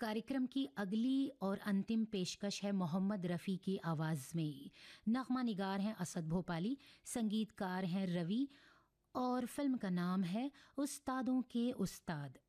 कार्यक्रम की अगली और अंतिम पेशकश है मोहम्मद रफ़ी की आवाज़ में। नग़मा निगार हैं असद भोपाली, संगीतकार हैं रवि और फिल्म का नाम है उस्तादों के उस्ताद।